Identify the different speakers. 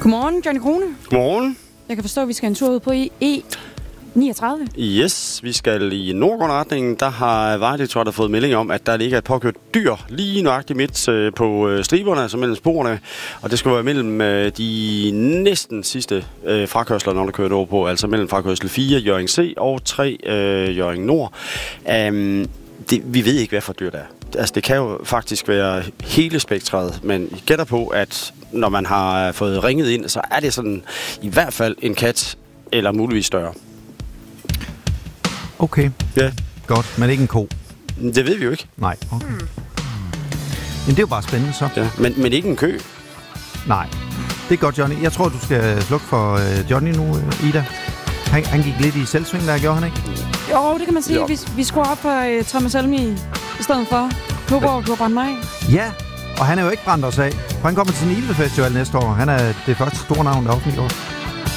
Speaker 1: Godmorgen, Johnny Krone.
Speaker 2: Godmorgen.
Speaker 1: Jeg kan forstå, at vi skal en tur ud på E39.
Speaker 2: Yes, vi skal i Nordgrønretningen. Der har Vejdirektoratet fået melding om, at der ligger et påkørt dyr lige nøjagtigt midt på striberne, altså mellem sporene. Og det skal være mellem de næsten sidste frakørsler, når der kører over på. Altså mellem frakørsel 4, Hjørring C og 3, Hjørring Nord. Vi ved ikke, hvad for dyr det er. Altså, det kan jo faktisk være hele spektret, men jeg gætter på, at når man har fået ringet ind, så er det sådan i hvert fald en kat, eller muligvis større.
Speaker 3: Okay.
Speaker 2: Ja.
Speaker 3: Godt, men ikke en ko.
Speaker 2: Det ved vi jo ikke.
Speaker 3: Nej, okay. Men det er jo bare spændende, så.
Speaker 2: Ja, men ikke en kø.
Speaker 3: Nej. Det er godt, Johnny. Jeg tror, du skal slukke for Johnny nu, Ida. Han gik lidt i selvsving, der gjorde han ikke?
Speaker 1: Jo, det kan man sige. Vi skruer op for Thomas Helmi i stedet for. Håber, du har brændt mig af.
Speaker 3: Ja, og han er jo ikke brændt os af. For han kommer til Nibe Festival næste år. Han er det første store navn, der er offentligt år.